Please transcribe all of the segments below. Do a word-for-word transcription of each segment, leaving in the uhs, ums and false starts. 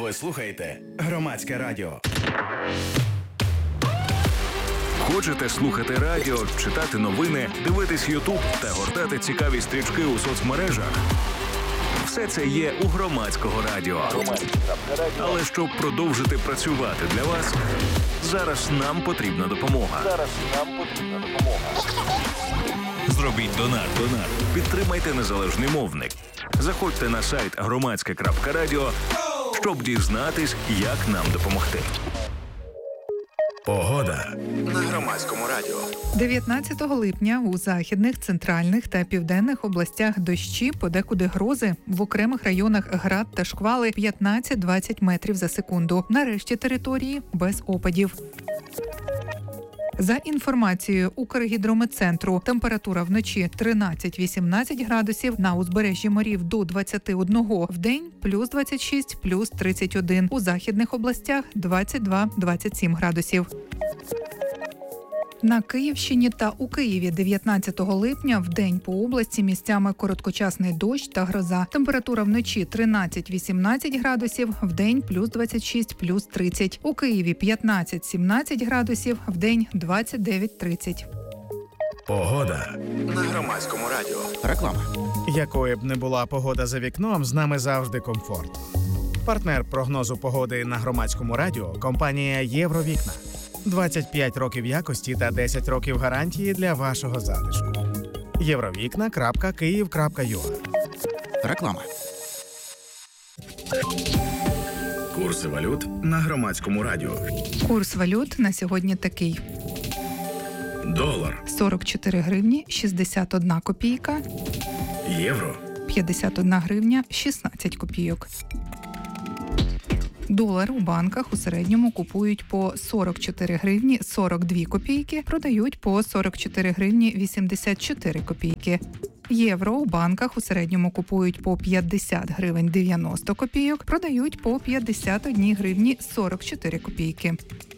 Ви слухаєте Громадське радіо. Хочете слухати радіо, читати новини, дивитись Ютуб та гортати цікаві стрічки у соцмережах? Все це є у Громадського радіо. Але щоб продовжити працювати для вас, зараз нам потрібна допомога. Зараз нам потрібна допомога. Зробіть донат. Донат. Підтримайте незалежний мовник. Заходьте на сайт громадське крапка радіо, щоб дізнатись, як нам допомогти. Погода на Громадському радіо. дев'ятнадцятого липня у західних, центральних та південних областях дощі, подекуди грози, в окремих районах град та шквали п'ятнадцять-двадцять метрів за секунду. На решті території без опадів. За інформацією Укргідрометцентру, температура вночі тринадцять-вісімнадцять градусів, на узбережжі морів до двадцять один, вдень плюс двадцять шість, плюс тридцять один, у західних областях двадцять два - двадцять сім градусів. На Київщині та у Києві дев'ятнадцятого липня вдень по області місцями короткочасний дощ та гроза. Температура вночі тринадцять-вісімнадцять градусів, вдень плюс двадцять шість, плюс тридцять. У Києві п'ятнадцять-сімнадцять градусів, вдень двадцять дев'ять - тридцять. Погода на Громадському радіо. Реклама. Якою б не була погода за вікном, з нами завжди комфорт. Партнер прогнозу погоди на Громадському радіо – компанія «Євровікна». двадцять п'ять років якості та десять років гарантії для вашого затишку. євровікна крапка київ крапка ю а. Реклама. Курси валют на Громадському радіо. Курс валют на сьогодні такий. Долар. сорок чотири гривні шістдесят одна копійка. Євро. п'ятдесят одна гривня шістнадцять копійок. Долар у банках у середньому купують по сорок чотири гривні сорок дві копійки, продають по сорок чотири гривні вісімдесят чотири копійки. Євро у банках у середньому купують по п'ятдесят гривень дев'яносто копійок, продають по п'ятдесят одна гривні сорок чотири копійки.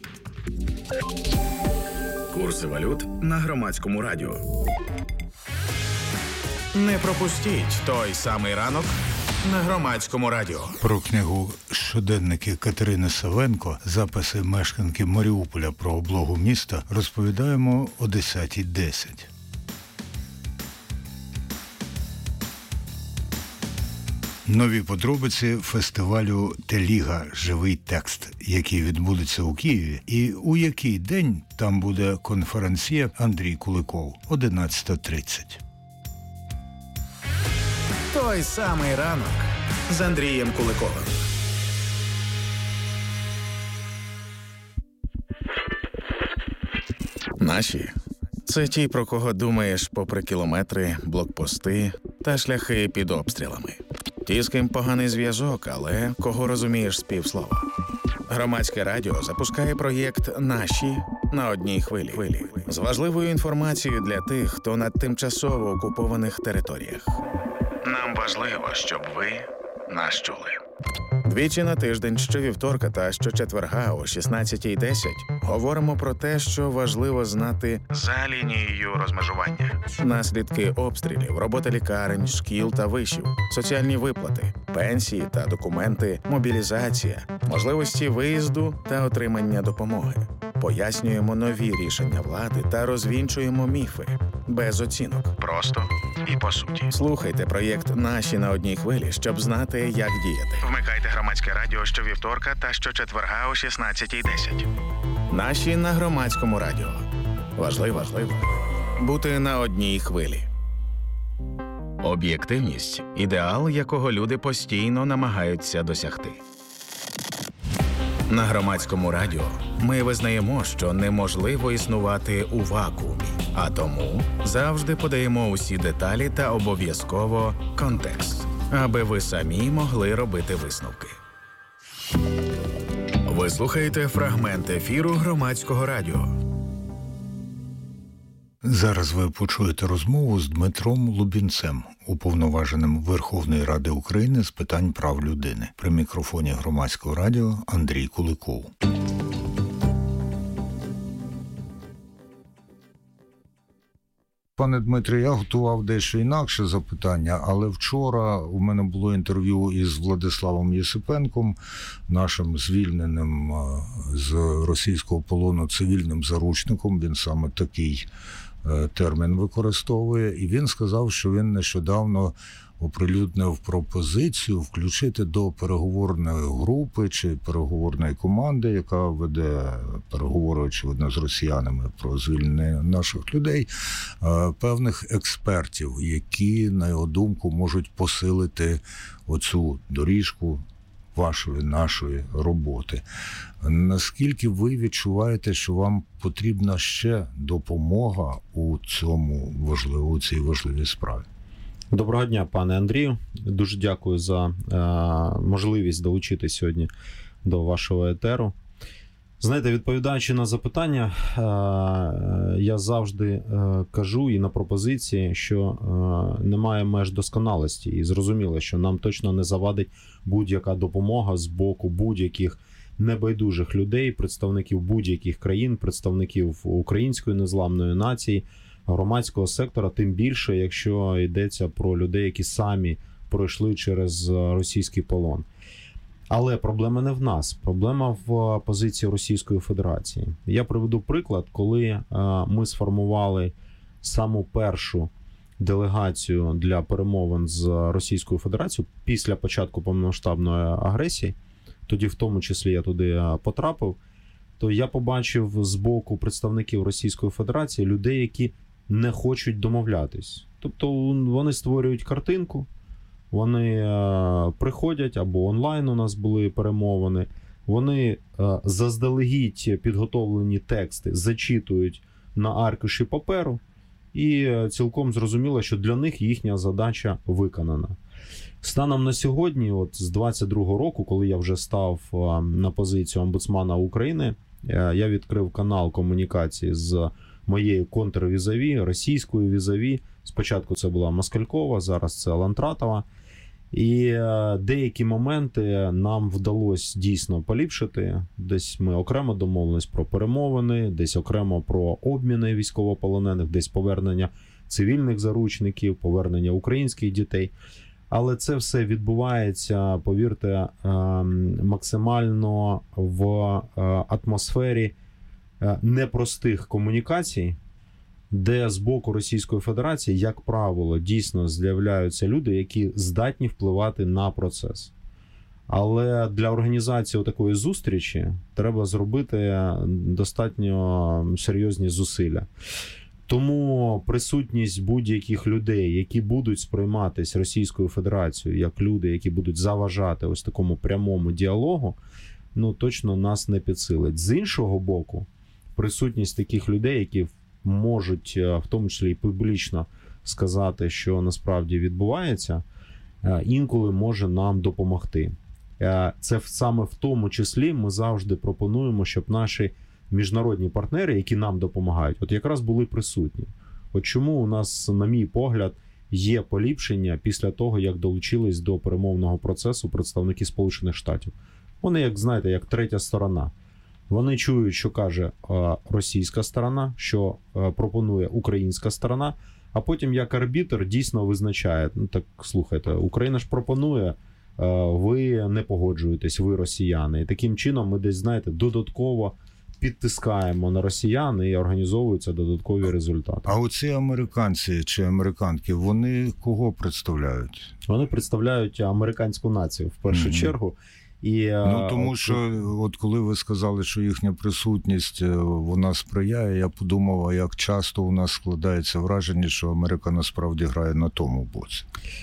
Курси валют на Громадському радіо. Не пропустіть той самий ранок на Громадському радіо. Про книгу «Щоденники Катерини Савенко. Записи мешканки Маріуполя про облогу міста» розповідаємо о десята десять. Нові подробиці фестивалю «Теліга. Живий текст», який відбудеться у Києві, і у який день там буде конференціє Андрій Куликов, одинадцята тридцять. Той самий ранок з Андрієм Куликовим. Наші – це ті, про кого думаєш попри кілометри, блокпости та шляхи під обстрілами. Ті, з ким поганий зв'язок, але кого розумієш з півслова. Громадське радіо запускає проєкт «Наші» на одній хвилі. З важливою інформацією для тих, хто на тимчасово окупованих територіях. Нам важливо, щоб ви нас чули. Двічі на тиждень, щовівторка та щочетверга о шістнадцята десять говоримо про те, що важливо знати за лінією розмежування. Наслідки обстрілів, робота лікарень, шкіл та вишів, соціальні виплати, пенсії та документи, мобілізація, можливості виїзду та отримання допомоги. Пояснюємо нові рішення влади та розвінчуємо міфи. Без оцінок. Просто і по суті. Слухайте проєкт «Наші» на одній хвилі, щоб знати, як діяти. Вмикайте Громадське радіо щовівторка та щочетверга о шістнадцята десять. «Наші» на Громадському радіо. Важливо, важливо бути на одній хвилі. Об'єктивність – ідеал, якого люди постійно намагаються досягти. На Громадському радіо ми визнаємо, що неможливо існувати у вакуумі, а тому завжди подаємо усі деталі та обов'язково контекст, аби ви самі могли робити висновки. Ви слухаєте фрагмент ефіру Громадського радіо. Зараз ви почуєте розмову з Дмитром Лубінцем, уповноваженим Верховної Ради України з питань прав людини. При мікрофоні Громадського радіо Андрій Куликов. Пане Дмитре, я готував дещо інакше запитання, але вчора у мене було інтерв'ю із Владиславом Єсипенком, нашим звільненим з російського полону цивільним заручником. Він саме такий термін використовує. І він сказав, що він нещодавно оприлюднив пропозицію включити до переговорної групи чи переговорної команди, яка веде переговори, очевидно, з росіянами про звільнення наших людей, певних експертів, які, на його думку, можуть посилити оцю доріжку вашої, нашої роботи. Наскільки ви відчуваєте, що вам потрібна ще допомога у цьому важливо, у цій важливій справі? Доброго дня, пане Андрію. Дуже дякую за е, можливість долучитися сьогодні до вашого етеру. Знаєте, відповідаючи на запитання, е, я завжди е, кажу і на пропозиції, що е, немає меж досконалості. І зрозуміло, що нам точно не завадить будь-яка допомога з боку будь-яких небайдужих людей, представників будь-яких країн, представників української незламної нації, громадського сектора, тим більше, якщо йдеться про людей, які самі пройшли через російський полон. Але проблема не в нас, проблема в позиції Російської Федерації. Я приведу приклад, коли ми сформували саму першу делегацію для перемовин з Російською Федерацією після початку повномасштабної агресії, тоді в тому числі я туди потрапив, то я побачив з боку представників Російської Федерації людей, які не хочуть домовлятись. Тобто вони створюють картинку, вони е, приходять, або онлайн у нас були перемовини, вони е, заздалегідь підготовлені тексти зачитують на аркуші паперу, і е, цілком зрозуміло, що для них їхня задача виконана. Станом на сьогодні, от з двадцять другого року, коли я вже став е, на позицію омбудсмана України, е, я відкрив канал комунікації з моєю контрвізаві, російською візаві. Спочатку це була Москалькова, зараз це Лантратова. І деякі моменти нам вдалося дійсно поліпшити. Десь ми окремо домовились про перемовини, десь окремо про обміни військовополонених, десь повернення цивільних заручників, повернення українських дітей. Але це все відбувається, повірте, максимально в атмосфері непростих комунікацій, де з боку Російської Федерації, як правило, дійсно з'являються люди, які здатні впливати на процес. Але для організації такої зустрічі треба зробити достатньо серйозні зусилля. Тому присутність будь-яких людей, які будуть сприйматись Російською Федерацією як люди, які будуть заважати ось такому прямому діалогу, ну точно нас не підсилить. З іншого боку, присутність таких людей, які можуть, в тому числі і публічно, сказати, що насправді відбувається, інколи може нам допомогти. Це саме в тому числі ми завжди пропонуємо, щоб наші міжнародні партнери, які нам допомагають, от якраз були присутні. От чому у нас, на мій погляд, є поліпшення після того, як долучились до перемовного процесу представники Сполучених Штатів. Вони, як знаєте, як третя сторона. Вони чують, що каже російська сторона, що пропонує українська сторона, а потім як арбітр дійсно визначає, ну так, слухайте, Україна ж пропонує, ви не погоджуєтесь, ви росіяни. І таким чином ми десь, знаєте, додатково підтискаємо на росіян і організовуються додаткові результати. А оці американці чи американки, вони кого представляють? Вони представляють американську націю, в першу mm-hmm. чергу. І, ну, тому що, от коли ви сказали, що їхня присутність, вона сприяє, я подумав, а як часто у нас складається враження, що Америка насправді грає на тому боці?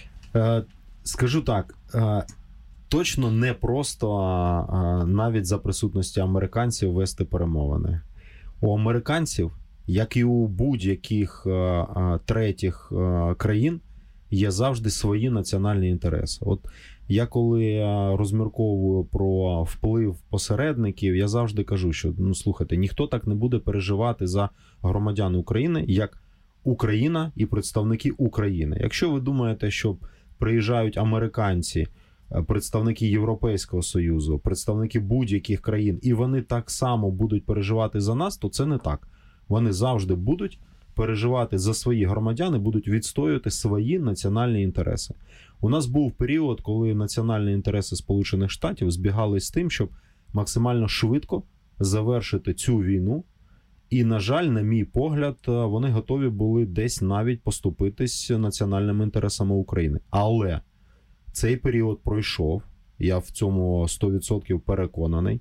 Скажу так, точно не просто навіть за присутності американців вести перемовини. У американців, як і у будь-яких третіх країн, є завжди свої національні інтереси. От я коли розмірковую про вплив посередників, я завжди кажу, що, ну слухайте, ніхто так не буде переживати за громадян України, як Україна і представники України. Якщо ви думаєте, що приїжджають американці, представники Європейського Союзу, представники будь-яких країн, і вони так само будуть переживати за нас, то це не так. Вони завжди будуть переживати за свої громадян і будуть відстоювати свої національні інтереси. У нас був період, коли національні інтереси Сполучених Штатів збігались з тим, щоб максимально швидко завершити цю війну. І, на жаль, на мій погляд, вони готові були десь навіть поступитись національними інтересами України. Але цей період пройшов, я в цьому сто відсотків переконаний.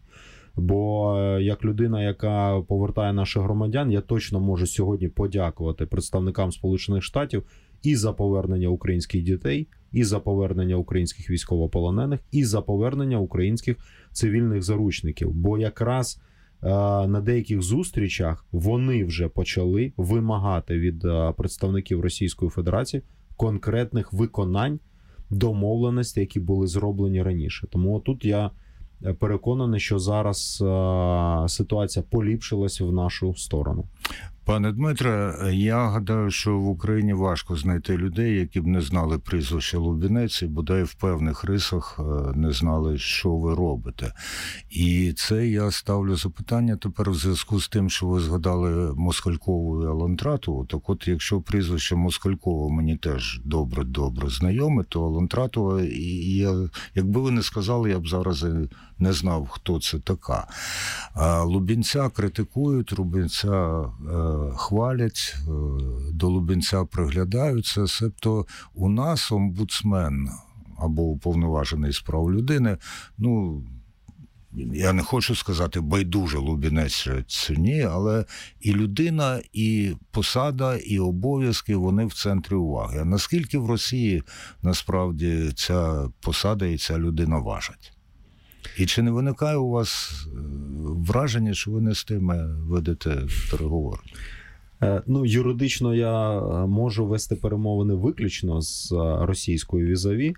Бо як людина, яка повертає наших громадян, я точно можу сьогодні подякувати представникам Сполучених Штатів і за повернення українських дітей, і за повернення українських військовополонених, і за повернення українських цивільних заручників. Бо якраз е, на деяких зустрічах вони вже почали вимагати від е, представників Російської Федерації конкретних виконань домовленостей, які були зроблені раніше. Тому тут я переконаний, що зараз е, ситуація поліпшилась в нашу сторону. Пане Дмитре, я гадаю, що в Україні важко знайти людей, які б не знали прізвища Лубінець і бодай в певних рисах не знали, що ви робите. І це я ставлю запитання тепер в зв'язку з тим, що ви згадали Москалькову і Алантратову. Так от, якщо прізвище Москалькова мені теж добре-добре знайоме, то Алантратова, і я, якби ви не сказали, я б зараз не знав, хто це така. А Лубінця критикують, Лубінця хвалять, до Лубінця приглядаються, себто у нас омбудсмен або уповноважений з прав людини, ну, я не хочу сказати байдуже Лубінець чи ні, але і людина, і посада, і обов'язки, вони в центрі уваги. А наскільки в Росії насправді ця посада і ця людина важать? І чи не виникає у вас враження, що ви не з тими ведете переговори? Ну, юридично я можу вести перемовини виключно з російською візаві.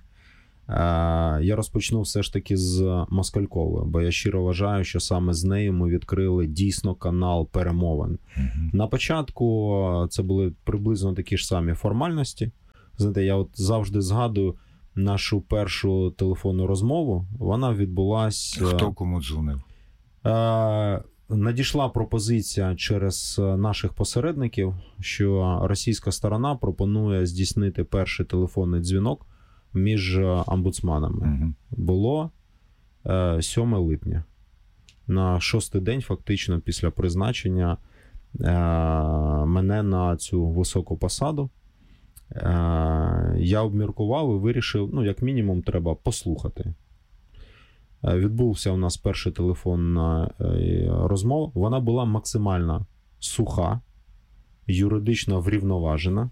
Я розпочну все ж таки з Москалькової, бо я щиро вважаю, що саме з нею ми відкрили дійсно канал перемовин. Угу. На початку це були приблизно такі ж самі формальності. Знаєте, я от завжди згадую нашу першу телефонну розмову. Вона відбулась... Хто кому дзвонив? Надійшла пропозиція через наших посередників, що російська сторона пропонує здійснити перший телефонний дзвінок між омбудсманами. Угу. Було сьоме липня. На шостий день, фактично, після призначення мене на цю високу посаду. Я обміркував і вирішив, ну, як мінімум, треба послухати. Відбувся у нас перша телефонна розмова. Вона була максимально суха, юридично врівноважена.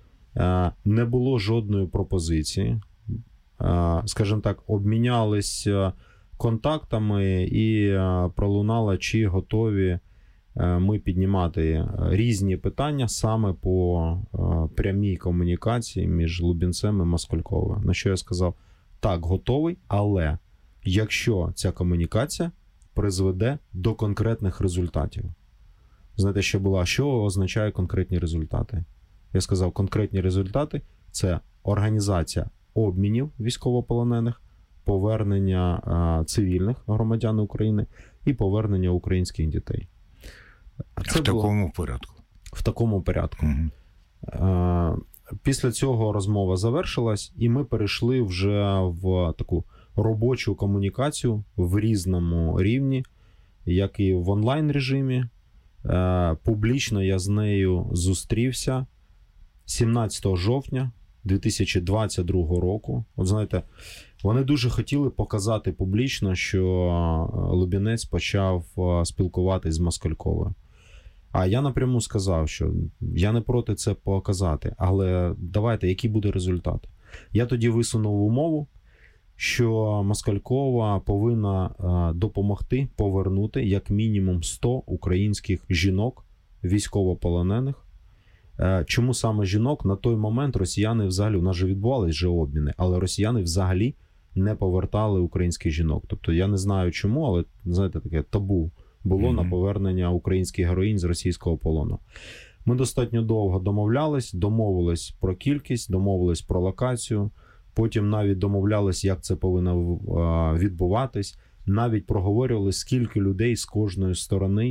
Не було жодної пропозиції. Скажімо так, обмінялись контактами і пролунало, чи готові ми піднімати різні питання саме по прямій комунікації між Лубінцем і Москальковою. На що я сказав, так, готовий, але якщо ця комунікація призведе до конкретних результатів. Знаєте, що була, що означає конкретні результати? Я сказав, конкретні результати – це організація обмінів військовополонених, повернення а, цивільних громадян України і повернення українських дітей. Це в такому було... порядку? В такому порядку. Угу. А, після цього розмова завершилась, і ми перейшли вже в таку робочу комунікацію в різному рівні, як і в онлайн-режимі. А, публічно я з нею зустрівся сімнадцятого жовтня дві тисячі двадцять другого року. От знаєте, вони дуже хотіли показати публічно, що Лубінець почав спілкуватись з Москальковою. А я напряму сказав, що я не проти це показати, але давайте, який буде результат? Я тоді висунув умову, що Москалькова повинна допомогти повернути як мінімум сто українських жінок, військовополонених. Чому саме жінок? На той момент росіяни взагалі, у нас же відбувалися вже обміни, але росіяни взагалі не повертали українських жінок. Тобто я не знаю чому, але, знаєте, таке табу було mm-hmm. на повернення українських героїнь з російського полону. Ми достатньо довго домовлялись, домовились про кількість, домовились про локацію, потім навіть домовлялись, як це повинно відбуватись, навіть проговорювали, скільки людей з кожної сторони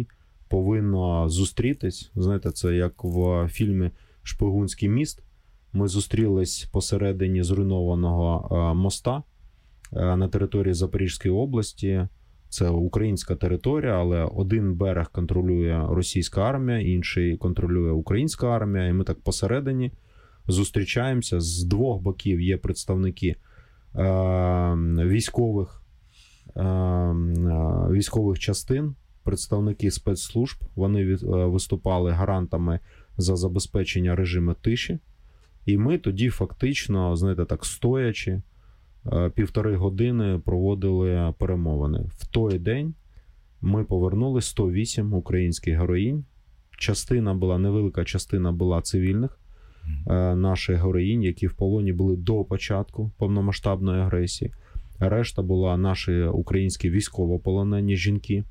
повинно зустрітись. Знаєте, це як в фільмі «Шпигунський міст». Ми зустрілись посередині зруйнованого моста на території Запорізької області. Це українська територія, але один берег контролює російська армія, інший контролює українська армія. І ми так посередині зустрічаємося. З двох боків є представники е, військових, е, військових частин, представники спецслужб. Вони від, е, виступали гарантами за забезпечення режиму тиші. І ми тоді фактично, знаєте, так стоячи, півтори години проводили перемовини. В той день ми повернули сто вісім українських героїнь. Частина була, невелика частина була цивільних наших героїнь, які в полоні були до початку повномасштабної агресії. Решта була наші українські військовополонені жінки.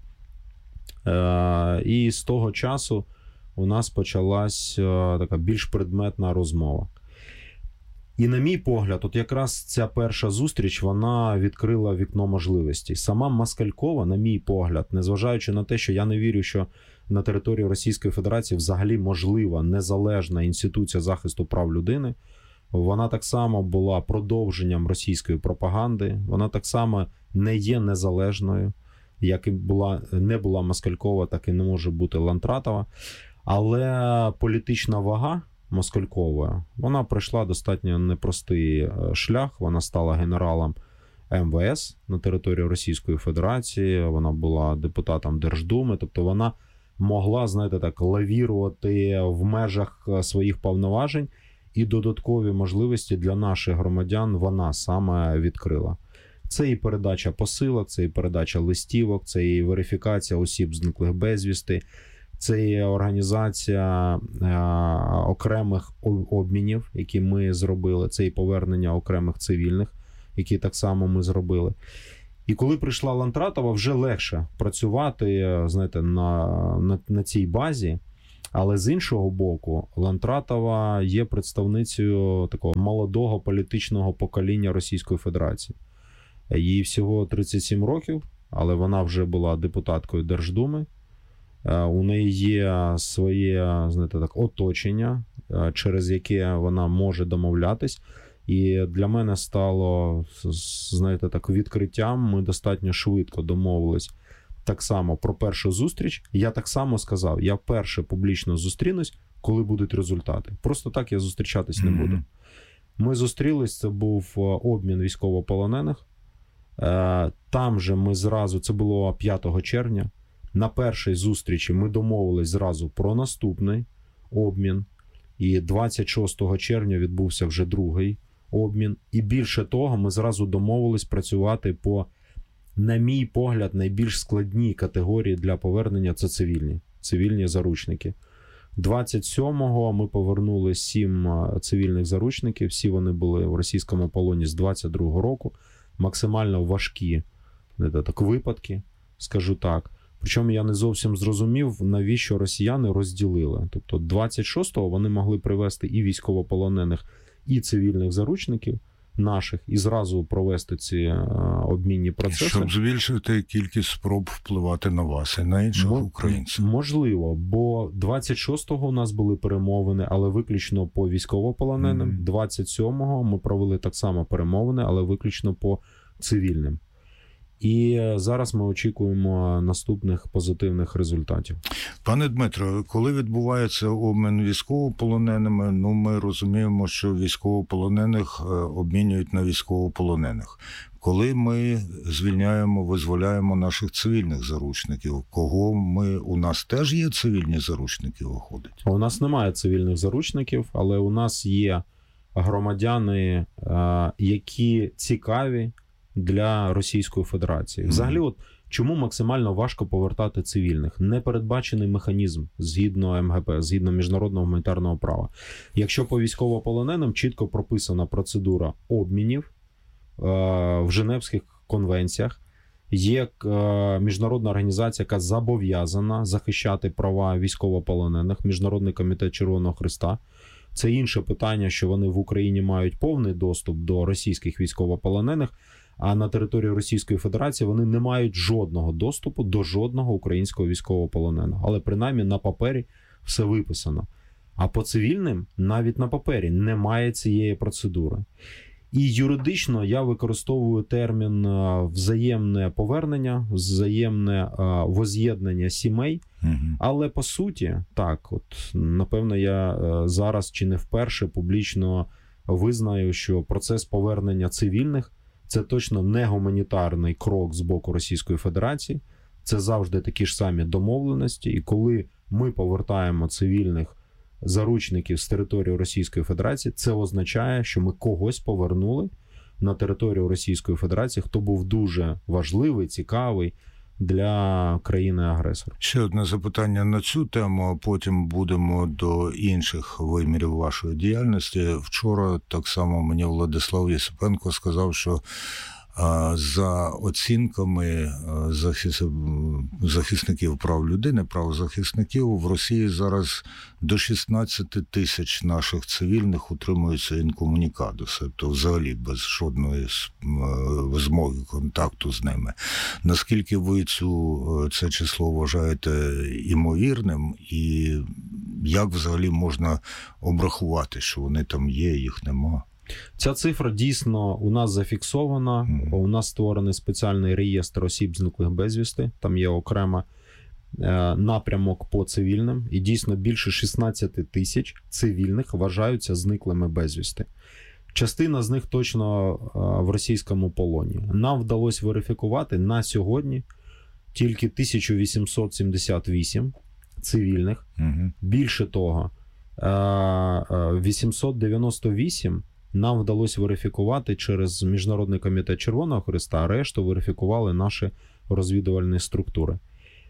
І з того часу у нас почалась така більш предметна розмова. І на мій погляд, от якраз ця перша зустріч, вона відкрила вікно можливостей. Сама Москалькова, на мій погляд, незважаючи на те, що я не вірю, що на території Російської Федерації взагалі можлива незалежна інституція захисту прав людини, вона так само була продовженням російської пропаганди, вона так само не є незалежною, як і була, не була Москалькова, так і не може бути Лантратова. Але політична вага Москальковою, вона пройшла достатньо непростий шлях. Вона стала генералом ем ве ес на території Російської Федерації, вона була депутатом Держдуми, тобто вона могла, знаєте, так, лавірувати в межах своїх повноважень, і додаткові можливості для наших громадян вона саме відкрила. Це і передача посилок, це і передача листівок, це і верифікація осіб зниклих безвісти, це є організація е, окремих обмінів, які ми зробили, це і повернення окремих цивільних, які так само ми зробили. І коли прийшла Лантратова, вже легше працювати, знаєте, на, на, на цій базі. Але з іншого боку, Лантратова є представницею такого молодого політичного покоління Російської Федерації. Їй всього тридцять сім років, але вона вже була депутаткою Держдуми. У неї є своє, знаєте, так, оточення, через яке вона може домовлятись. І для мене стало, знаєте, так, відкриттям. Ми достатньо швидко домовились так само про першу зустріч. Я так само сказав, я вперше публічно зустрінусь, коли будуть результати. Просто так я зустрічатись не буду. Ми зустрілись, це був обмін військовополонених. Там же ми зразу, це було п'ятого червня, на першій зустрічі ми домовились зразу про наступний обмін. І двадцять шостого червня відбувся вже другий обмін. І більше того, ми зразу домовились працювати по, на мій погляд, найбільш складній категорії для повернення – це цивільні, цивільні заручники. двадцять сьомого ми повернули сім цивільних заручників, всі вони були в російському полоні з двадцять другого року. Максимально важкі так, випадки, скажу так. Причому я не зовсім зрозумів, навіщо росіяни розділили. Тобто двадцять шостого вони могли привезти і військовополонених, і цивільних заручників наших, і зразу провести ці обмінні процеси. Щоб збільшити кількість спроб впливати на вас і на інших М- українців. Можливо, бо двадцять шостого у нас були перемовини, але виключно по військовополоненим. Mm. двадцять сьомого ми провели так само перемовини, але виключно по цивільним. І зараз ми очікуємо наступних позитивних результатів. Пане Дмитро, коли відбувається обмін військовополоненими, ну ми розуміємо, що військовополонених обмінюють на військовополонених. Коли ми звільняємо, визволяємо наших цивільних заручників, кого ми, у нас теж є цивільні заручники, виходить? У нас немає цивільних заручників, але у нас є громадяни, які цікаві для Російської Федерації. Взагалі, от чому максимально важко повертати цивільних? Непередбачений механізм згідно ем ге пе, згідно міжнародного гуманітарного права. Якщо по військовополоненим чітко прописана процедура обмінів е- в Женевських конвенціях, є е- міжнародна організація, яка зобов'язана захищати права військовополонених, Міжнародний комітет Червоного Хреста. Це інше питання, що вони в Україні мають повний доступ до російських військовополонених, а на території Російської Федерації вони не мають жодного доступу до жодного українського військовополоненого. Але принаймні на папері все виписано. А по цивільним навіть на папері немає цієї процедури. І юридично я використовую термін взаємне повернення, взаємне воз'єднання сімей. Угу. Але по суті, так, от напевно, я зараз чи не вперше публічно визнаю, що процес повернення цивільних – це точно не гуманітарний крок з боку Російської Федерації. Це завжди такі ж самі домовленості. І коли ми повертаємо цивільних заручників з території Російської Федерації, це означає, що ми когось повернули на територію Російської Федерації, хто був дуже важливий, цікавий для країни-агресора. Ще одне запитання на цю тему, а потім будемо до інших вимірів вашої діяльності. Вчора так само мені Владислав Єсипенко сказав, що за оцінками захис... захисників прав людини, правозахисників, в Росії зараз до шістнадцять тисяч наших цивільних утримуються інкомунікадо, тобто взагалі без жодної змоги контакту з ними. Наскільки ви цю, це число вважаєте імовірним, і як взагалі можна обрахувати, що вони там є, їх нема? Ця цифра дійсно у нас зафіксована. Mm-hmm. У нас створений спеціальний реєстр осіб зниклих безвісти. Там є окрема е, напрямок по цивільним. І дійсно більше шістнадцять тисяч цивільних вважаються зниклими безвісти. Частина з них точно е, в російському полоні. Нам вдалося верифікувати на сьогодні тільки тисяча вісімсот сімдесят вісім цивільних. Mm-hmm. Більше того, е, е, вісімсот дев'яносто вісім нам вдалося верифікувати через Міжнародний комітет Червоного Хреста, а решту верифікували наші розвідувальні структури.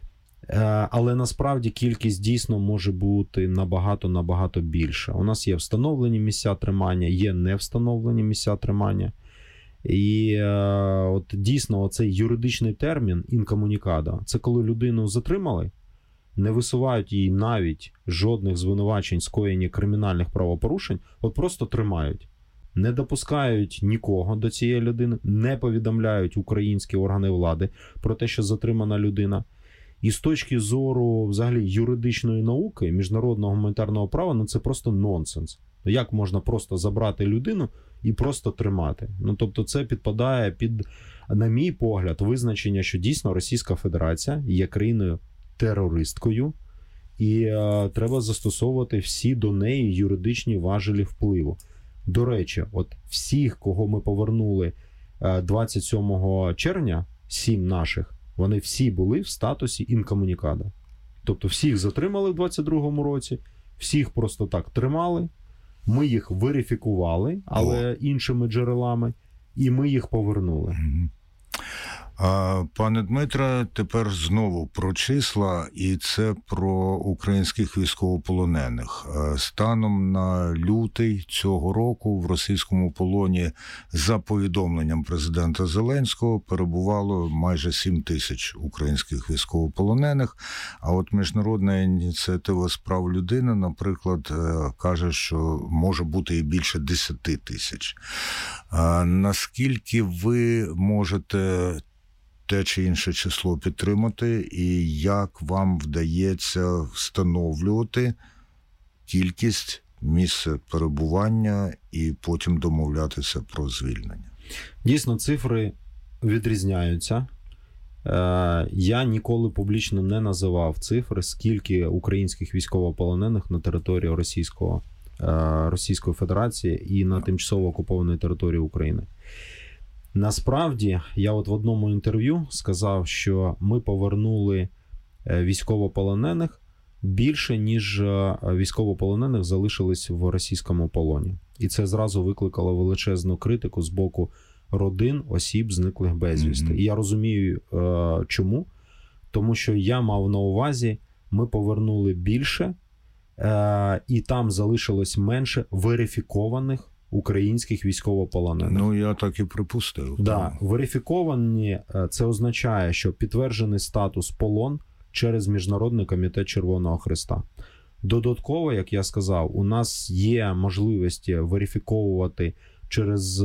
Але насправді кількість дійсно може бути набагато-набагато більша. У нас є встановлені місця тримання, є не встановлені місця тримання. І от дійсно оцей юридичний термін інкомунікадо – це коли людину затримали, не висувають їй навіть жодних звинувачень скоєння кримінальних правопорушень, от просто тримають. Не допускають нікого до цієї людини, не повідомляють українські органи влади про те, що затримана людина. І з точки зору взагалі юридичної науки, міжнародного гуманітарного права, ну це просто нонсенс. Як можна просто забрати людину і просто тримати? Ну тобто це підпадає під, на мій погляд, визначення, що дійсно Російська Федерація є країною терористкою, і е, треба застосовувати всі до неї юридичні важелі впливу. До речі, от всіх, кого ми повернули двадцять сьомого червня, сім наших, вони всі були в статусі інкомунікадо. Тобто всіх затримали в двадцять другому році, всіх просто так тримали, ми їх верифікували, але іншими джерелами, і ми їх повернули. Пане Дмитре, тепер знову про числа, і це про українських військовополонених. Станом на лютий цього року в російському полоні, за повідомленням президента Зеленського, перебувало майже сім тисяч українських військовополонених, а от Міжнародна ініціатива з прав людини, наприклад, каже, що може бути і більше десять тисяч. Наскільки ви можете те чи інше число підтримати, і як вам вдається встановлювати кількість, місце перебування і потім домовлятися про звільнення? Дійсно, цифри відрізняються. Я ніколи публічно не називав цифри, скільки українських військовополонених на території Російського, Російської Федерації і на тимчасово окупованій території України. Насправді, я от в одному інтерв'ю сказав, що ми повернули військовополонених більше, ніж військовополонених залишились в російському полоні. І це зразу викликало величезну критику з боку родин осіб, зниклих безвісти. Mm-hmm. І я розумію, чому. Тому що я мав на увазі, ми повернули більше, і там залишилось менше верифікованих українських військовополонених. Ну, я так і припустив. Да, верифіковані – це означає, що підтверджений статус полон через Міжнародний комітет Червоного Хреста. Додатково, як я сказав, у нас є можливості верифіковувати через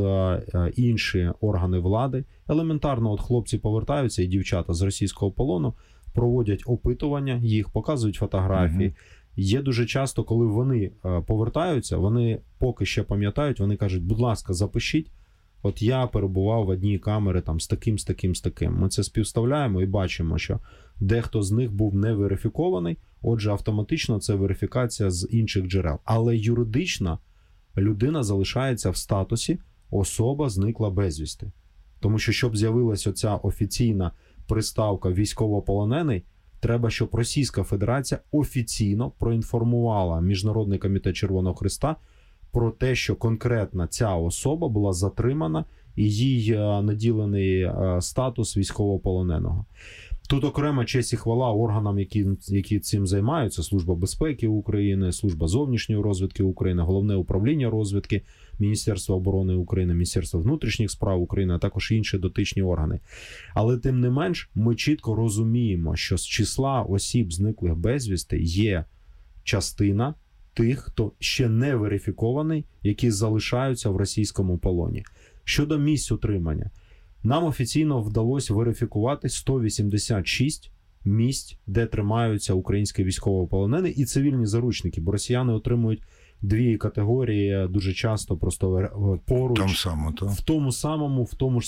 інші органи влади. Елементарно, от хлопці повертаються і дівчата з російського полону, проводять опитування, їх показують фотографії. Угу. Є дуже часто, коли вони повертаються, вони поки ще пам'ятають, вони кажуть, будь ласка, запишіть, от я перебував в одній камері там з таким, з таким, з таким. Ми це співставляємо і бачимо, що дехто з них був не верифікований, отже, автоматично це верифікація з інших джерел. Але юридично людина залишається в статусі особа зникла безвісти. Тому що, щоб з'явилася оця офіційна приставка військовополонений, треба, щоб Російська Федерація офіційно проінформувала Міжнародний комітет Червоного Хреста про те, що конкретно ця особа була затримана і їй наділений статус військовополоненого. Тут окрема честь і хвала органам, які, які цим займаються. Служба безпеки України, Служба зовнішньої розвідки України, Головне управління розвідки, Міністерство оборони України, Міністерство внутрішніх справ України, а також інші дотичні органи. Але тим не менш, ми чітко розуміємо, що з числа осіб, зниклих безвісти, є частина тих, хто ще не верифікований, які залишаються в російському полоні. Щодо місць утримання, нам офіційно вдалося верифікувати сто вісімдесят шість місць, де тримаються українські військовополонені і цивільні заручники, бо росіяни отримують дві категорії дуже часто просто поруч. Там само, то. В тому самому, в тому ж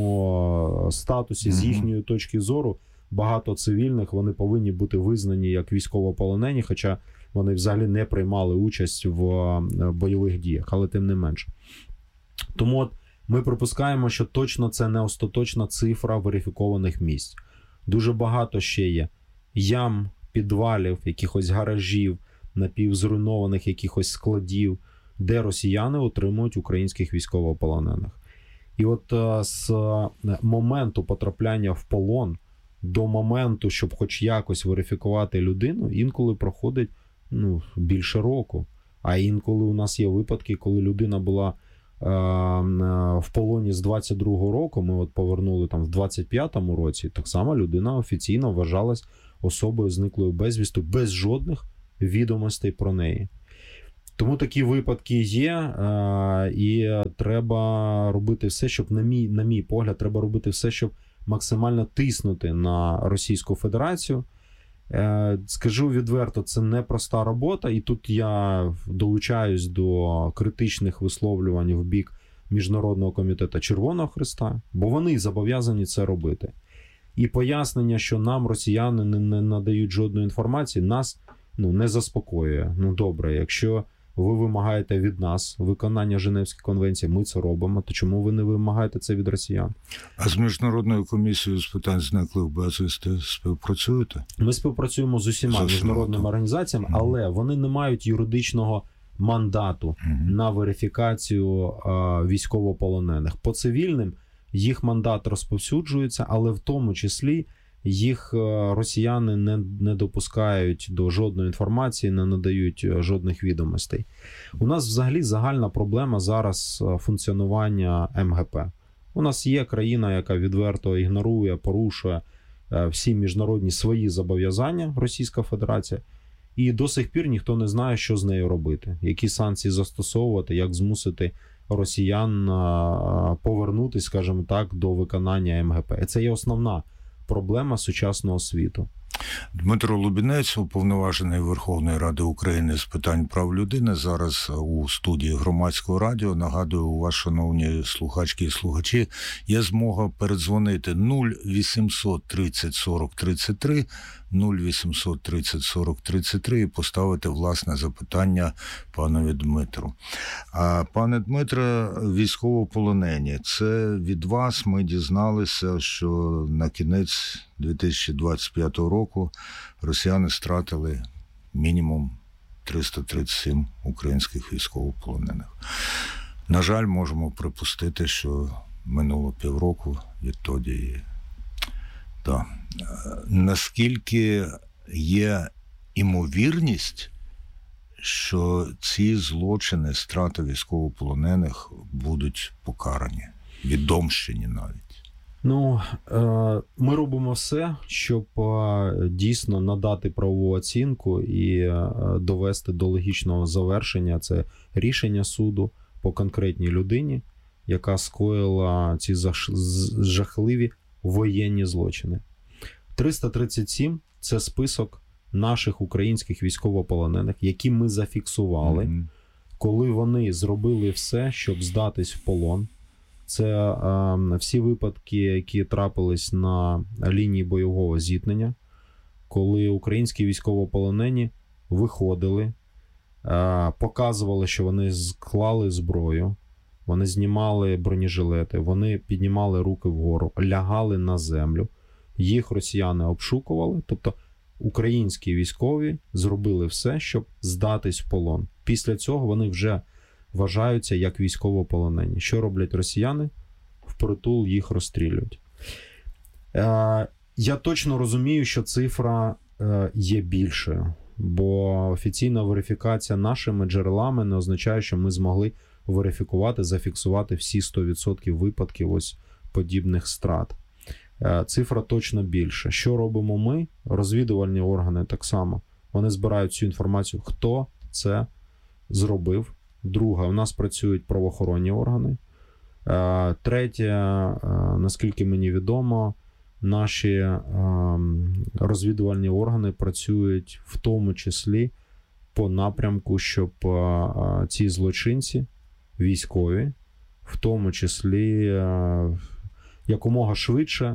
самому статусі, mm-hmm. з їхньої точки зору, багато цивільних, вони повинні бути визнані як військовополонені, хоча вони взагалі не приймали участь в бойових діях, але тим не менше. Тому от ми припускаємо, що точно це не остаточна цифра верифікованих місць. Дуже багато ще є ям, підвалів, якихось гаражів, напівзруйнованих якихось складів, де росіяни отримують українських військовополонених. І от з моменту потрапляння в полон до моменту, щоб хоч якось верифікувати людину, інколи проходить ну, більше року. А інколи у нас є випадки, коли людина була в полоні з двадцять другого року, ми от повернули там в двадцять п'ятому році, так само людина офіційно вважалась особою зниклою безвістю, без жодних відомостей про неї. Тому такі випадки є, і треба робити все, щоб, на мій, на мій погляд, треба робити все, щоб максимально тиснути на Російську Федерацію. Скажу відверто, це непроста робота, і тут я долучаюсь до критичних висловлювань в бік Міжнародного комітету Червоного Хреста, бо вони зобов'язані це робити. І пояснення, що нам росіяни не, не надають жодної інформації, нас ну, не заспокоює. Ну добре, якщо ви вимагаєте від нас виконання Женевської конвенції, ми це робимо, то чому ви не вимагаєте це від росіян? А з Міжнародною комісією з питань зниклих безвісти співпрацюєте? Ми співпрацюємо з усіма з міжнародними організаціями, mm. але вони не мають юридичного мандату mm-hmm. на верифікацію а, військовополонених. По цивільним їх мандат розповсюджується, але в тому числі їх росіяни не, не допускають до жодної інформації, не надають жодних відомостей. У нас взагалі загальна проблема зараз функціонування ем ге пе. У нас є країна, яка відверто ігнорує, порушує всі міжнародні свої зобов'язання, Російська Федерація, і до сих пір ніхто не знає, що з нею робити, які санкції застосовувати, як змусити росіян повернутися, скажімо так, до виконання ем ге пе. Це є основна проблема сучасного світу. Дмитро Лубінець, уповноважений Верховної Ради України з питань прав людини, зараз у студії Громадського радіо. Нагадую, у вас, шановні слухачки і слухачі, є змога передзвонити нуль вісімсот тридцять сорок тридцять три, нуль вісімсот тридцять сорок тридцять три і поставити власне запитання панові Дмитру. А пане Дмитре, військовополонені, це від вас ми дізналися, що на кінець дві тисячі двадцять п'ятого року росіяни стратили мінімум триста тридцять сім українських військовополонених. На жаль, можемо припустити, що минуло півроку відтоді. Да. Наскільки є імовірність, що ці злочини, страти військовополонених будуть покарані, відомщені навіть? Ну, ми робимо все, щоб дійсно надати правову оцінку і довести до логічного завершення це рішення суду по конкретній людині, яка скоїла ці жахливі воєнні злочини. триста тридцять сім – це список наших українських військовополонених, які ми зафіксували, mm-hmm. коли вони зробили все, щоб здатись в полон. Це е, всі випадки, які трапились на лінії бойового зіткнення, коли українські військовополонені виходили, е, показували, що вони склали зброю, вони знімали бронежилети, вони піднімали руки вгору, лягали на землю, їх росіяни обшукували, тобто українські військові зробили все, щоб здатись в полон. Після цього вони вже вважаються як військовополонені. Що роблять росіяни? Впритул їх розстрілюють. Е, я точно розумію, що цифра е, є більшою, бо офіційна верифікація нашими джерелами не означає, що ми змогли верифікувати, зафіксувати всі сто відсотків випадків ось подібних страт. Е, цифра точно більша. Що робимо ми? Розвідувальні органи так само. Вони збирають цю інформацію, хто це зробив. Друга, у нас працюють правоохоронні органи. Третє, наскільки мені відомо, наші розвідувальні органи працюють в тому числі по напрямку, щоб ці злочинці, військові, в тому числі якомога швидше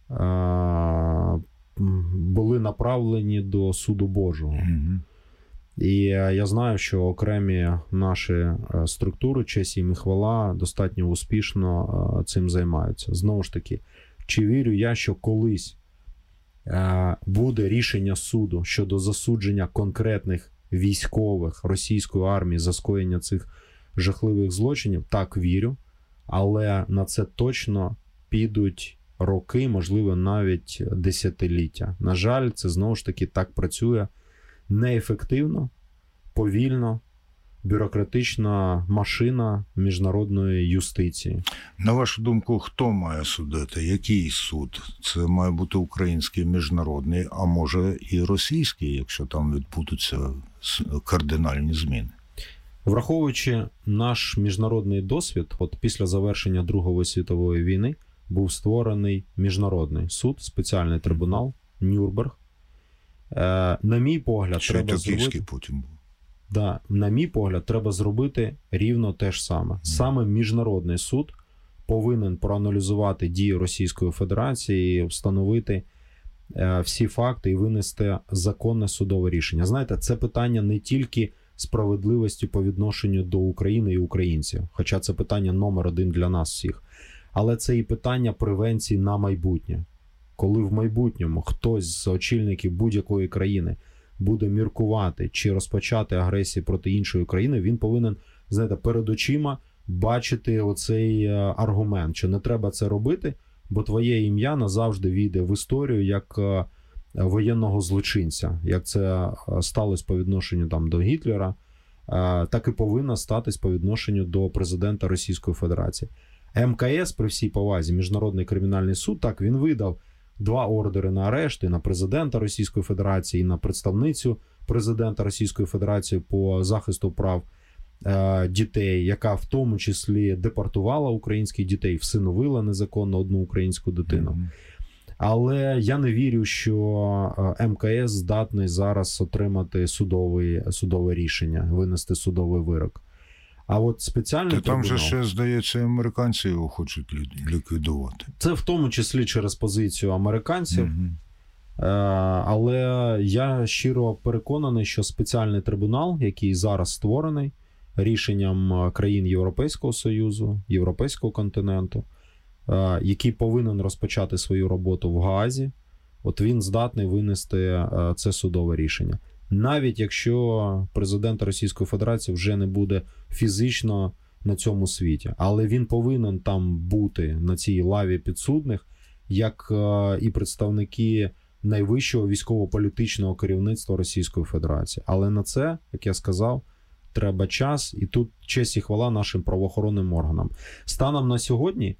були направлені до суду Божого. Mm-hmm. І я знаю, що окремі наші структури, честь їм і хвала, достатньо успішно цим займаються. Знову ж таки, чи вірю я, що колись буде рішення суду щодо засудження конкретних військових російської армії за скоєння цих жахливих злочинів? Так, вірю. Але на це точно підуть роки, можливо, навіть десятиліття. На жаль, це знову ж таки так працює неефективно, повільно, бюрократична машина міжнародної юстиції. На вашу думку, хто має судити? Який суд? Це має бути український міжнародний, а може і російський, якщо там відбудуться кардинальні зміни? Враховуючи наш міжнародний досвід, от після завершення Другої світової війни був створений міжнародний суд, спеціальний трибунал, Нюрнберг. Е, на мій погляд, Ще треба зробити... потім був. Да, на мій погляд, треба зробити рівно те ж саме. Mm. Саме міжнародний суд повинен проаналізувати дії Російської Федерації, встановити е, всі факти і винести законне судове рішення. Знаєте, це питання не тільки справедливості по відношенню до України і українців, хоча це питання номер один для нас всіх, але це і питання превенції на майбутнє. Коли в майбутньому хтось з очільників будь-якої країни буде міркувати чи розпочати агресію проти іншої країни, він повинен, знаєте, перед очима бачити оцей аргумент, що не треба це робити, бо твоє ім'я назавжди війде в історію як воєнного злочинця. Як це сталося по відношенню там до Гітлера, так і повинно статись по відношенню до президента Російської Федерації. ем ка ес, при всій повазі, Міжнародний кримінальний суд, так, він видав два ордери на арешт і на президента Російської Федерації, і на представницю президента Російської Федерації по захисту прав е, дітей, яка в тому числі депортувала українських дітей, всиновила незаконно одну українську дитину. Mm-hmm. Але я не вірю, що ем ка ес здатний зараз отримати судовий, судове рішення, винести судовий вирок. А от спеціальний Та трибунал... Там же ще, здається, американці його хочуть ліквідувати. Це в тому числі через позицію американців. Mm-hmm. Але я щиро переконаний, що спеціальний трибунал, який зараз створений рішенням країн Європейського Союзу, Європейського континенту, який повинен розпочати свою роботу в Гаазі, от він здатний винести це судове рішення. Навіть якщо президент Російської Федерації вже не буде фізично на цьому світі. Але він повинен там бути, на цій лаві підсудних, як і представники найвищого військово-політичного керівництва Російської Федерації. Але на це, як я сказав, треба час. І тут честь і хвала нашим правоохоронним органам. Станом на сьогодні,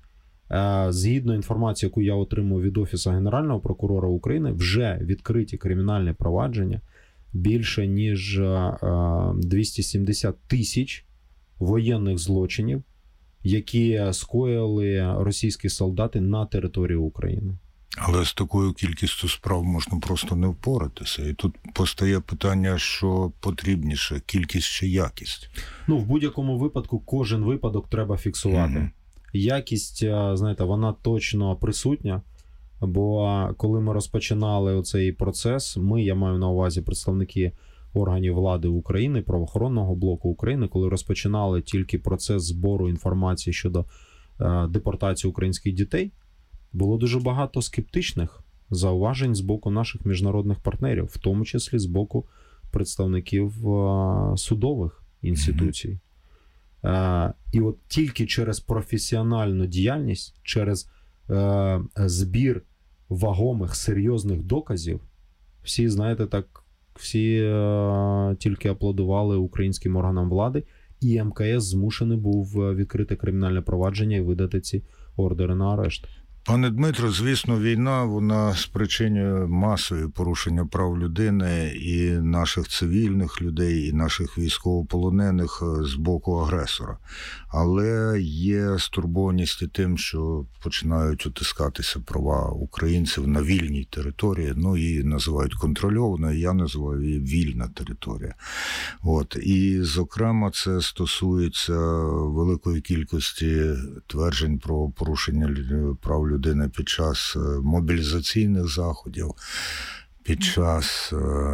згідно інформації, яку я отримав від Офісу Генерального прокурора України, вже відкриті кримінальні провадження більше ніж двісті сімдесят тисяч воєнних злочинів, які скоїли російські солдати на території України. Але з такою кількістю справ можна просто не впоратися. І тут постає питання, що потрібніше, кількість чи якість? Ну, в будь-якому випадку кожен випадок треба фіксувати. Mm-hmm. Якість, знаєте, вона точно присутня, бо коли ми розпочинали оцей процес, ми, я маю на увазі представники органів влади України, правоохоронного блоку України, коли розпочинали тільки процес збору інформації щодо е, депортації українських дітей, було дуже багато скептичних зауважень з боку наших міжнародних партнерів, в тому числі з боку представників е, судових інституцій. Mm-hmm. Е, і от тільки через професіональну діяльність, через е, збір вагомих, серйозних доказів, всі, знаєте, так, всі е, тільки аплодували українським органам влади, і ем ка ес змушений був відкрити кримінальне провадження і видати ці ордери на арешт. Пане Дмитро, звісно, війна, вона спричинює масові порушення прав людини і наших цивільних людей, і наших військовополонених з боку агресора. Але є стурбованість і тим, що починають утискатися права українців на вільній території, ну і називають контрольованою, я називаю її вільна територія. От. І, зокрема, це стосується великої кількості тверджень про порушення прав людини людини під час мобілізаційних заходів, під час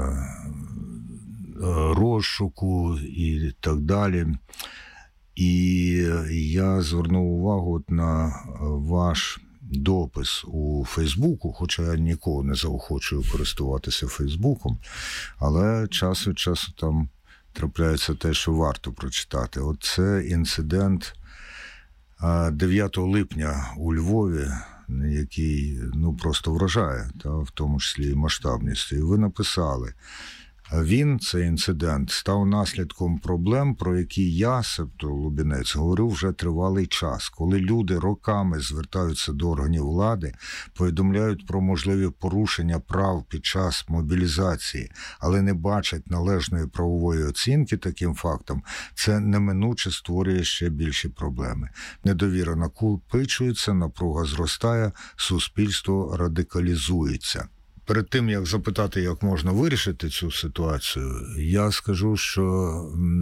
розшуку і так далі. І я звернув увагу на ваш допис у Фейсбуку, хоча я нікого не заохочую користуватися Фейсбуком, але час від часу там трапляється те, що варто прочитати. От це інцидент дев'ятого липня у Львові, який, ну, просто вражає, та, в тому числі і масштабністю. І ви написали: він, цей інцидент, став наслідком проблем, про які я, себто Лубінець, говорив вже тривалий час, коли люди роками звертаються до органів влади, повідомляють про можливі порушення прав під час мобілізації, але не бачать належної правової оцінки таким фактам, це неминуче створює ще більші проблеми. Недовіра накопичується, напруга зростає, суспільство радикалізується. Перед тим, як запитати, як можна вирішити цю ситуацію, я скажу, що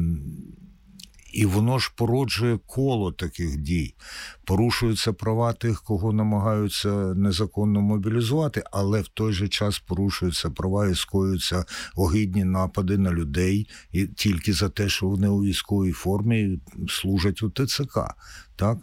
і воно ж породжує коло таких дій. Порушуються права тих, кого намагаються незаконно мобілізувати, але в той же час порушуються права і скоюються огидні напади на людей і тільки за те, що вони у військовій формі служать у те це ка. Так?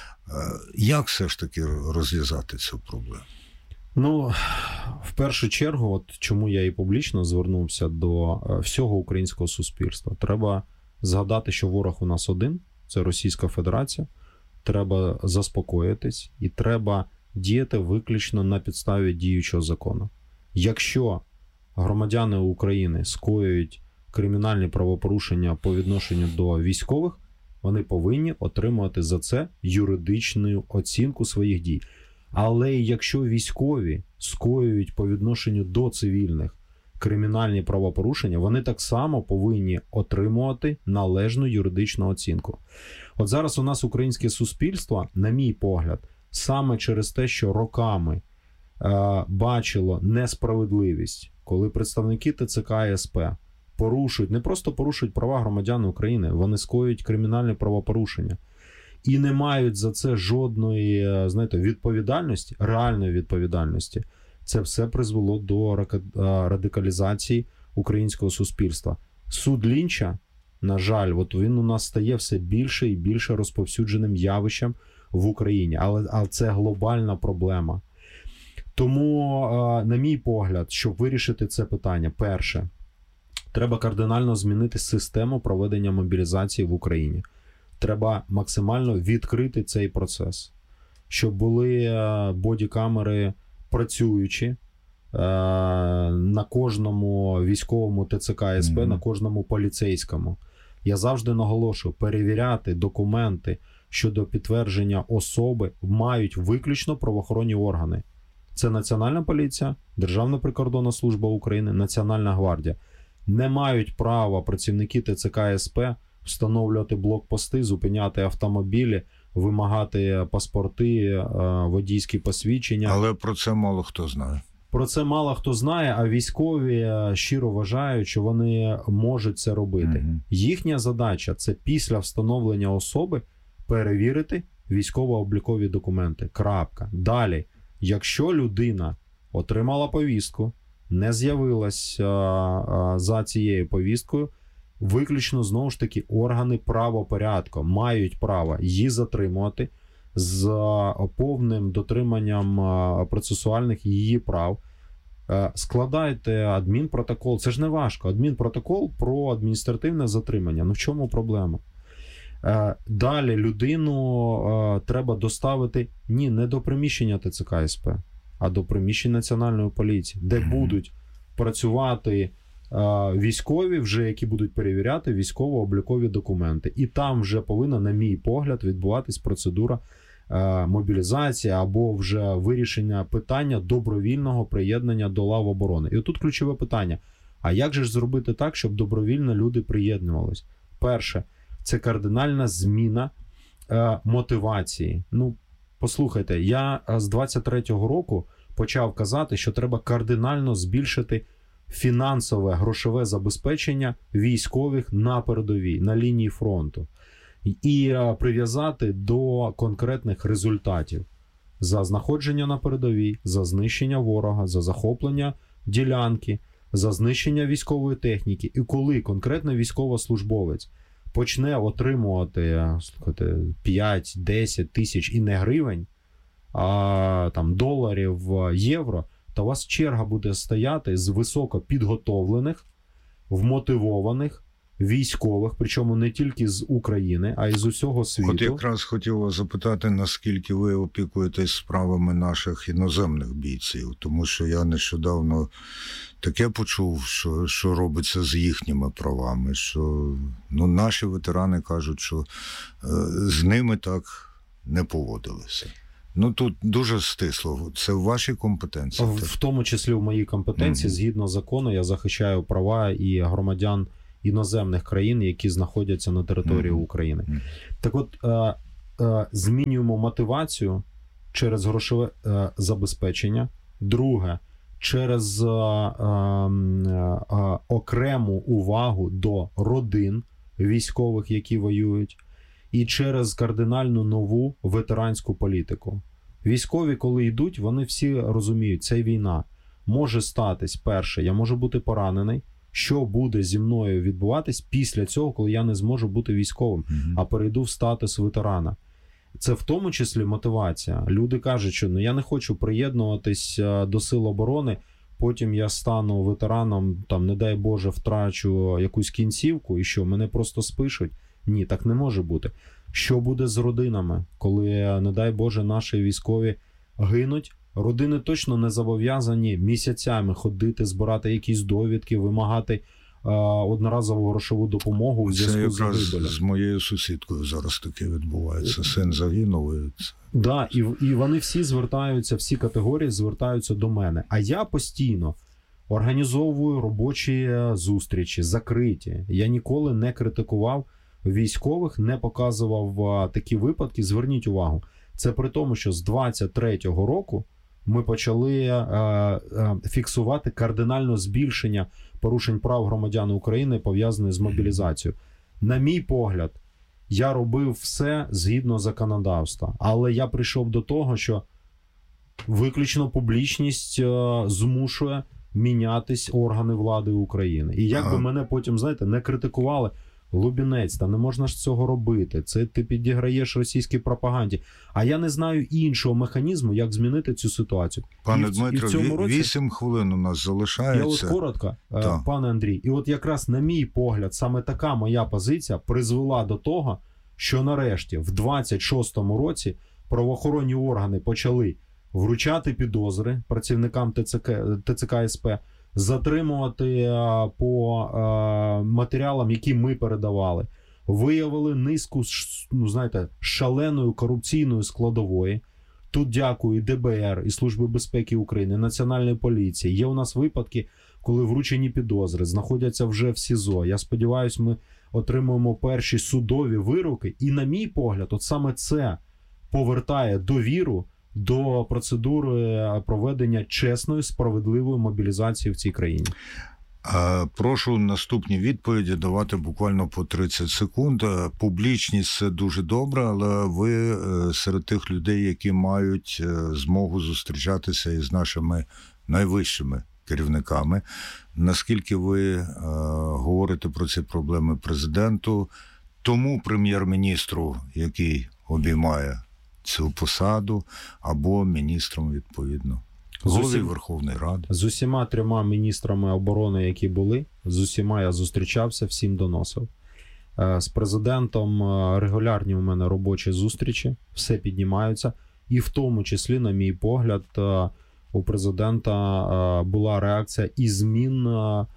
Як все ж таки розв'язати цю проблему? Ну, в першу чергу, от чому я і публічно звернувся до всього українського суспільства. Треба згадати, що ворог у нас один, це Російська Федерація. Треба заспокоїтись і треба діяти виключно на підставі діючого закону. Якщо громадяни України скоюють кримінальні правопорушення по відношенню до військових, вони повинні отримувати за це юридичну оцінку своїх дій. Але якщо військові скоюють по відношенню до цивільних кримінальні правопорушення, вони так само повинні отримувати належну юридичну оцінку. От зараз у нас українське суспільство, на мій погляд, саме через те, що роками е, бачило несправедливість, коли представники те це ка і ес пе порушують, не просто порушують права громадян України, вони скоюють кримінальні правопорушення. І не мають за це жодної, знаєте, відповідальності, реальної відповідальності. Це все призвело до радикалізації українського суспільства. Суд Лінча, на жаль, от він у нас стає все більше і більше розповсюдженим явищем в Україні. Але, але це глобальна проблема. Тому, на мій погляд, щоб вирішити це питання, перше, треба кардинально змінити систему проведення мобілізації в Україні. Треба максимально відкрити цей процес, щоб були бодікамери працюючі на кожному військовому те це ка ес пе, mm-hmm. на кожному поліцейському. Я завжди наголошую, перевіряти документи щодо підтвердження особи мають виключно правоохоронні органи. Це Національна поліція, Державна прикордонна служба України, Національна гвардія. Не мають права працівники те це ка ес пе встановлювати блокпости, зупиняти автомобілі, вимагати паспорти, водійські посвідчення. Але про це мало хто знає. Про це мало хто знає, а військові щиро вважають, що вони можуть це робити. Угу. Їхня задача – це після встановлення особи перевірити військово-облікові документи. Крапка. Далі, якщо людина отримала повістку, не з'явилась а, а, за цією повісткою, виключно, знову ж таки, органи правопорядку мають право її затримувати з повним дотриманням процесуальних її прав. Складайте адмінпротокол. Це ж не важко. Адмінпротокол про адміністративне затримання. Ну в чому проблема? Далі людину треба доставити ні, не до приміщення ТЦК СП, а до приміщень Національної поліції, де будуть працювати військові, вже які будуть перевіряти військово-облікові документи. І там вже повинна, на мій погляд, відбуватись процедура мобілізації або вже вирішення питання добровільного приєднання до лав оборони. І отут ключове питання. А як же ж зробити так, щоб добровільно люди приєднувались? Перше, це кардинальна зміна е, мотивації. Ну, послухайте, я з двадцять третього року почав казати, що треба кардинально збільшити фінансове, грошове забезпечення військових на передовій, на лінії фронту. І е, прив'язати до конкретних результатів. За знаходження на передовій, за знищення ворога, за захоплення ділянки, за знищення військової техніки. І коли конкретний військовослужбовець почне отримувати слухайте, п'ять-десять тисяч і не гривень, а там доларів, євро, то у вас черга буде стояти з високо підготовлених, вмотивованих військових, причому не тільки з України, а й з усього світу. От якраз хотів вас запитати, наскільки ви опікуєтесь справами наших іноземних бійців, тому що я нещодавно таке почув, що, що робиться з їхніми правами, що ну, наші ветерани кажуть, що е, з ними так не поводилися. Ну, тут дуже стисло. Це в вашій компетенції? В, в тому числі в моїй компетенції, mm-hmm. згідно закону, я захищаю права і громадян іноземних країн, які знаходяться на території mm-hmm. України. Mm-hmm. Так от, е, е, змінюємо мотивацію через грошове е, забезпечення. Друге, через е, е, е, окрему увагу до родин військових, які воюють. І через кардинальну нову ветеранську політику. Військові, коли йдуть, вони всі розуміють, це війна. Може статись, перше, я можу бути поранений, що буде зі мною відбуватись після цього, коли я не зможу бути військовим, mm-hmm. а перейду в статус ветерана. Це в тому числі мотивація. Люди кажуть, що ну, я не хочу приєднуватись до сил оборони, потім я стану ветераном, там, не дай Боже, втрачу якусь кінцівку, і що, мене просто спишуть. Ні, так не може бути. Що буде з родинами, коли, не дай Боже, наші військові гинуть? Родини точно не зобов'язані місяцями ходити, збирати якісь довідки, вимагати е, одноразову грошову допомогу у зв'язку з загибелем. З моєю сусідкою зараз таке відбувається. Син загинув. Так, да, і, і вони всі звертаються, всі категорії звертаються до мене. А я постійно організовую робочі зустрічі, закриті. Я ніколи не критикував військових, не показував такі випадки. Зверніть увагу, це при тому, що з двадцять третього року ми почали е, е, фіксувати кардинальне збільшення порушень прав громадян України, пов'язаних з мобілізацією. На мій погляд, я робив все згідно законодавства, але я прийшов до того, що виключно публічність е, змушує мінятись органи влади України. І як би мене потім, знаєте, не критикували, Лубінець, та не можна ж цього робити. Це ти підіграєш російській пропаганді. А я не знаю іншого механізму, як змінити цю ситуацію. Пане Дмитро, вісім році... хвилин у нас залишається. Я от коротко, так. Пане Андрій, і от якраз на мій погляд, саме така моя позиція призвела до того, що нарешті в двадцять шостому році правоохоронні органи почали вручати підозри працівникам ТЦК, ТЦК СП, затримувати по матеріалам, які ми передавали. Виявили низку, ну, знаєте, шаленої корупційної складової. Тут дякую і Д Б Р, і Служби безпеки України, Національної поліції. Є у нас випадки, коли вручені підозри, знаходяться вже в СІЗО. Я сподіваюся, ми отримуємо перші судові вироки. І, на мій погляд, от саме це повертає довіру до процедури проведення чесної, справедливої мобілізації в цій країні. Прошу наступні відповіді давати буквально по тридцять секунд. Публічність – це дуже добре, але ви серед тих людей, які мають змогу зустрічатися із нашими найвищими керівниками. Наскільки ви е, говорите про ці проблеми президенту, тому прем'єр-міністру, який обіймає цю посаду, або міністром, відповідно, голові Верховної Ради? З усіма трьома міністрами оборони, які були, з усіма я зустрічався, всім доносив. З президентом регулярні у мене робочі зустрічі, все піднімаються. І в тому числі, на мій погляд, у президента була реакція і змін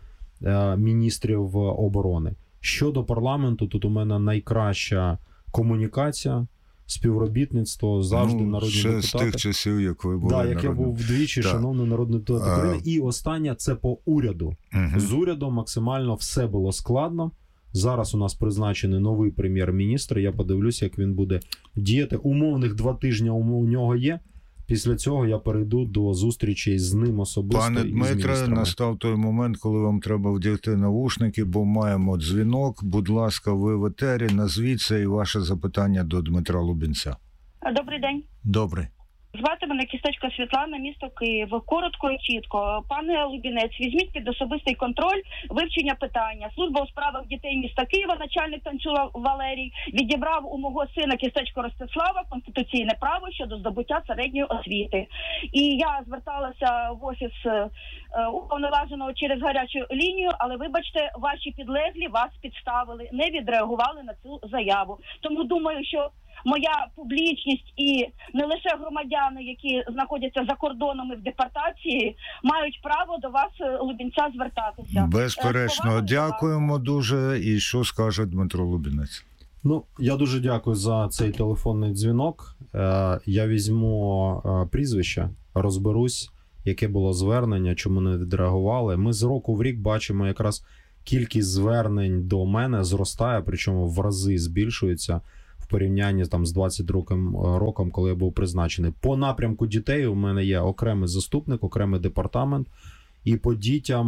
міністрів оборони. Щодо парламенту, тут у мене найкраща комунікація, співробітництво, завжди ну, народні ще депутати. З тих часів, як ви були да, як народним. я був вдвічі, да. шановний народний депутат України. А... І останнє, це по уряду. Угу. З урядом максимально все було складно. Зараз у нас призначений новий прем'єр-міністр. Я подивлюся, як він буде діяти. Умовних два тижні у нього є. Після цього я перейду до зустрічі з ним особисто. Пане Дмитре, настав той момент, коли вам треба вдягти навушники, бо маємо дзвінок. Будь ласка, ви в етері, назвіться і ваше запитання до Дмитра Лубінця. Добрий день. Добре. Звати мене Кісточка Світлана, місто Київ. Коротко і чітко. Пане Лубінець, візьміть під особистий контроль вивчення питання. Служба у справах дітей міста Києва, начальник Танчула Валерій, відібрав у мого сина Кісточко Ростислава конституційне право щодо здобуття середньої освіти. І я зверталася в офіс уповноваженого через гарячу лінію, але, вибачте, ваші підлеглі вас підставили, не відреагували на цю заяву. Тому думаю, що моя публічність і не лише громадяни, які знаходяться за кордонами в депортації, мають право до вас, Лубінця, звертатися. Безперечно, дякуємо дуже. І що скаже Дмитро Лубінець? Ну, я дуже дякую за цей телефонний дзвінок. Я візьму прізвище, розберусь, яке було звернення, чому не відреагували. Ми з року в рік бачимо якраз кількість звернень до мене зростає, причому в рази збільшується в порівнянні там з двадцять другим роком, коли я був призначений. По напрямку дітей у мене є окремий заступник, окремий департамент. І по дітям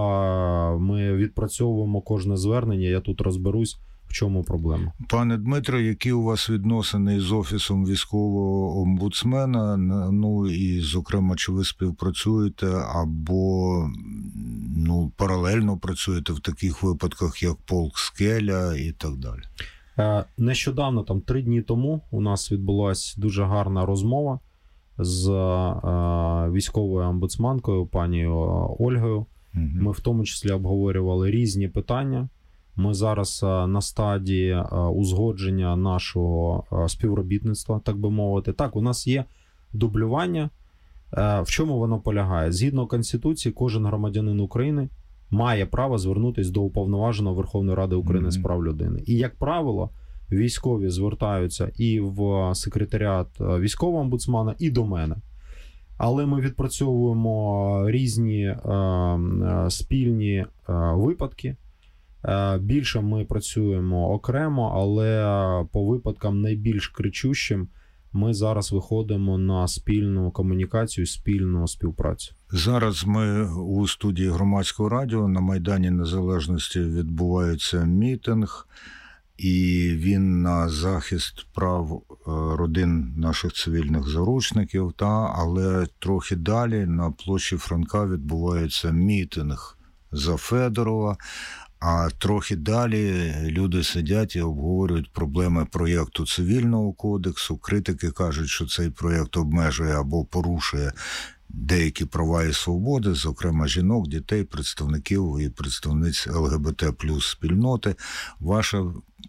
ми відпрацьовуємо кожне звернення, я тут розберусь, в чому проблема. Пане Дмитро, які у вас відносини з Офісом військового омбудсмена? Ну і, зокрема, чи ви співпрацюєте або ну, паралельно працюєте в таких випадках, як полк Скеля і так далі? Нещодавно, там три дні тому, у нас відбулася дуже гарна розмова з військовою омбудсманкою, пані Ольгою. Угу. Ми в тому числі обговорювали різні питання. Ми зараз на стадії узгодження нашого співробітництва, так би мовити. Так, у нас є дублювання. В чому воно полягає? Згідно Конституції, кожен громадянин України має право звернутися до Уповноваженого Верховної Ради України з прав людини. І, як правило, військові звертаються і в секретаріат військового омбудсмана, і до мене. Але ми відпрацьовуємо різні е, спільні е, випадки. Е, більше ми працюємо окремо, але по випадкам найбільш кричущим ми зараз виходимо на спільну комунікацію, спільну співпрацю. Зараз ми у студії Громадського радіо на Майдані Незалежності відбувається мітинг, і він на захист прав родин наших цивільних заручників, та, але трохи далі на площі Франка відбувається мітинг за Федорова, а трохи далі люди сидять і обговорюють проблеми проєкту Цивільного кодексу. Критики кажуть, що цей проєкт обмежує або порушує деякі права і свободи, зокрема жінок, дітей, представників і представниць Л Г Б Т плюс спільноти. Ваша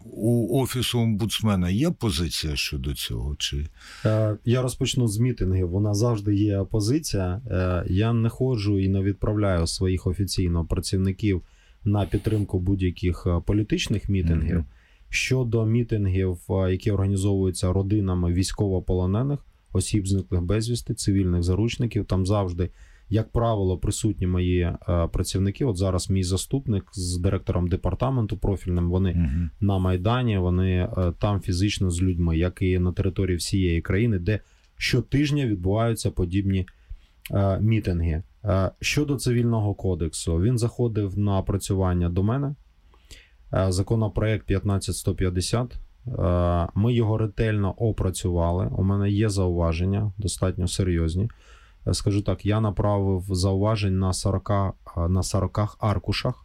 у Офісу омбудсмена є позиція щодо цього? Чи я розпочну з мітингів. Вона завжди є позиція. Я не ходжу і не відправляю своїх офіційно працівників на підтримку будь-яких політичних мітингів. Mm-hmm. Щодо мітингів, які організовуються родинами військовополонених, осіб зниклих безвісти, цивільних заручників. Там завжди, як правило, присутні мої е, працівники. От зараз мій заступник з директором департаменту профільним, вони Угу. на Майдані, вони е, там фізично з людьми, як і на території всієї країни, де щотижня відбуваються подібні е, мітинги. Е, щодо цивільного кодексу, він заходив на опрацювання до мене. Е, законопроект п'ятнадцять сто п'ятдесят. Е, ми його ретельно опрацювали. У мене є зауваження, достатньо серйозні. Е, скажу так, я направив зауважень на сорок, на сорок аркушах.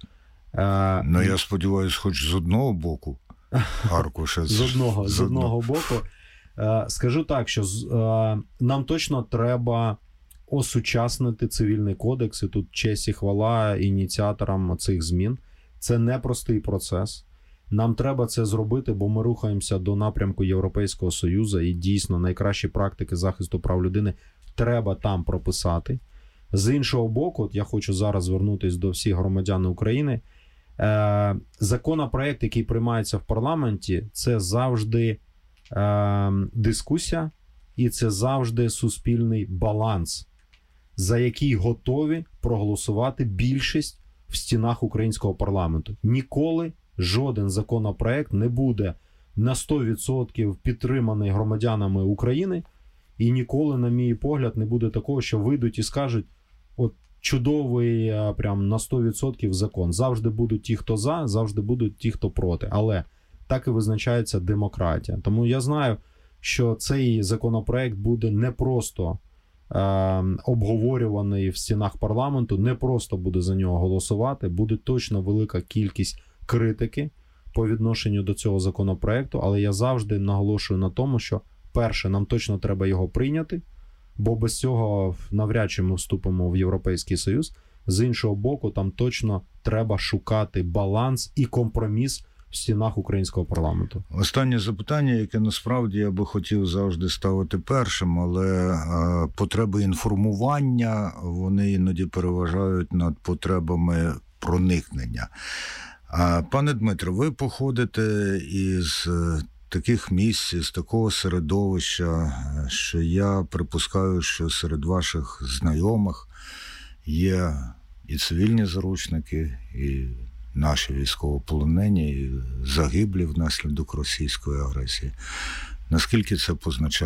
Е, Ну, я сподіваюся, хоч з одного боку аркуша. з одного, з одного боку. Е, Скажу так, що з- е, нам точно треба осучаснити цивільний кодекс, і тут честь і хвала ініціаторам цих змін. Це непростий процес. Нам треба це зробити, бо ми рухаємося до напрямку Європейського Союзу, і дійсно найкращі практики захисту прав людини треба там прописати. З іншого боку, от я хочу зараз звернутися до всіх громадян України. Е, законопроект, який приймається в парламенті, це завжди е, дискусія і це завжди суспільний баланс, за який готові проголосувати більшість в стінах українського парламенту. Ніколи жоден законопроект не буде на сто відсотків підтриманий громадянами України, і ніколи, на мій погляд, не буде такого, що вийдуть і скажуть, от чудовий а, прям на сто відсотків закон. Завжди будуть ті, хто за, завжди будуть ті, хто проти. Але так і визначається демократія. Тому я знаю, що цей законопроект буде не просто е, обговорюваний в стінах парламенту, не просто буде за нього голосувати, буде точно велика кількість критики по відношенню до цього законопроекту, але я завжди наголошую на тому, що перше, нам точно треба його прийняти, бо без цього навряд чи ми вступимо в Європейський Союз. З іншого боку, там точно треба шукати баланс і компроміс в стінах українського парламенту. Останнє запитання, яке насправді я би хотів завжди ставити першим, але е, потреби інформування, вони іноді переважають над потребами проникнення. А, пане Дмитро, ви походите із е, таких місць, з такого середовища, що я припускаю, що серед ваших знайомих є і цивільні заручники, і наші військовополонені, і загиблі внаслідок російської агресії. Наскільки це позначає